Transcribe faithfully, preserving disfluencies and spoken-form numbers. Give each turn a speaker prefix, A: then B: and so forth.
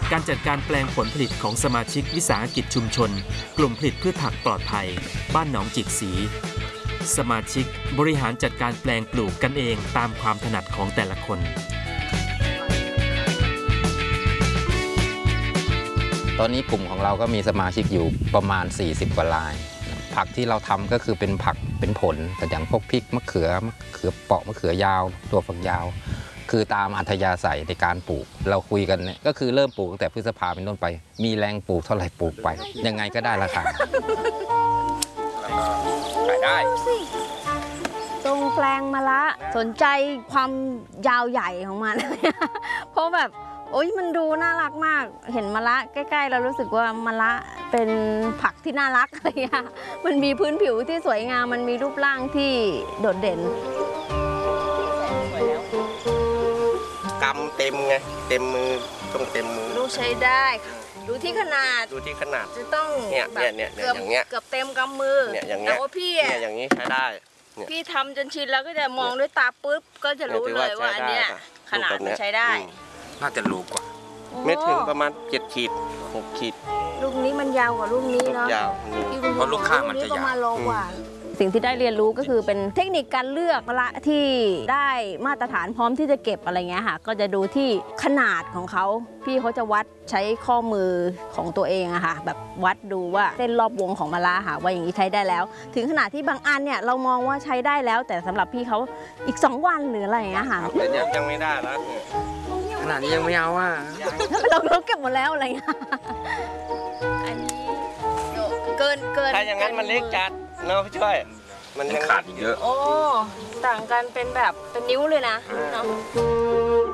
A: การจัดการแปลงผลผลิตของสมาชิกวิสาหกิจชุมชนกลุ่มผลิตพืชผักปลอดภัยบ้านหนองจิกสีสมาชิกบริหารจัดการแปลงปลูกกันเองตามความถนัดของแต่ละคน
B: ตอนนี้กลุ่มของเราก็มีสมาชิกอยู่ประมาณสี่สิบกว่ารายผักที่เราทำก็คือเป็นผักเป็นผลแต่อย่างพวกพริกมะเขือมะเขือเปาะมะเขือยาวตัวฝักยาวคือตามอัธยาศัยในการปลูกเราคุยกันเนี่ยก็คือเริ่มปลูกตั้งแต่พฤษภาเป็นต้นไปมีแรงปลูกเท่าไหร่ปลูกไปยังไงก็ได้ราคาขายได้
C: ตรงแปลงมะละสนใจความยาวใหญ่ของมัน เพราะแบบโอ๊ยมันดูน่ารักมากเห็นมะละใกล้ๆเรารู้สึกว่ามะละเป็นผักที่น่ารักอะไรอย่างเงี้ยมันมีพื้นผิวที่สวยงามมันมีรูปร่างที่โดดเด่น
D: กำเต็มไงเต็มมือต้องเต็มมือ
C: ลูกใช้ได้ดูที่ขนาด
D: ดูที่ขนาด
C: จะต้อง
D: เนี่ยเนี่ยเนี่ยอย่างเงี้ย
C: เกือบเต็มกำมือ
D: เนี่ยอย่างเงี้ย
C: แต่ว่าพี่
D: เนี่ยอย่างนี้ใช้ได้
C: พี่ทำจนชินแล้วก็จะมองด้วยตาปุ๊บก็จะรู้เลยว่าอันเนี้ยขนาดมันใช้ได้
B: น่าจะรู้กว่า
D: ไม่ถึงประมาณเจ็ดขีดหกขีด
C: ลูกนี้มันยาวกว่าลูกนี้เนาะ
B: เพราะลูกข้างมันจะยาว
C: ประมาณโลกว่าสิ่งที่ได้เรียนรู้ก็คือเป็นเทคนิคการเลือกมะละที่ได้มาตรฐานพร้อมที่จะเก็บอะไรเงี้ยค่ะก็จะดูที่ขนาดของเขาพี่เขาจะวัดใช้ข้อมือของตัวเองอะค่ะแบบวัดดูว่าเส้นรอบวงของมะละค่ะว่าอย่างนี้ใช้ได้แล้วถึงขนาดที่บางอันเนี่ยเรามองว่าใช้ได้แล้วแต่สำหรับพี่เขาอีกสองวันหรืออะไรอย่างเงี้ยค่ะ
D: แต่ยังไม่ได้แล้ว
B: ขนาดนี้ยังไม่เอาว่า
C: เราเราเก็บหมดแล้วอะไรเงี้ยอันนี้เกินเกิน
D: ถ้าอย่างนั้นมันเล็กจัดเนาะพี่ช่วย
B: มันยังขาดเยอะ
C: โอ้ต่างกันเป็นแบบเป็นนิ้วเลยนะเนาะ